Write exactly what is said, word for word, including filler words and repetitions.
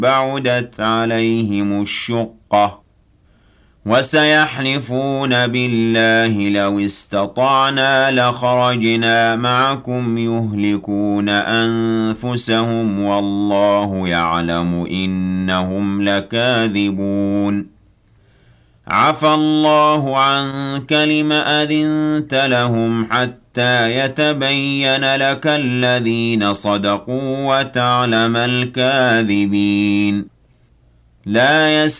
بعدت عليهم الشقة وسيحلفون بالله لو استطعنا لخرجنا معكم يهلكون أنفسهم والله يعلم إنهم لكاذبون عفى الله عنك لم أذنت لهم حتى يتبين لك الذين صدقوا وتعلم الكاذبين لا يس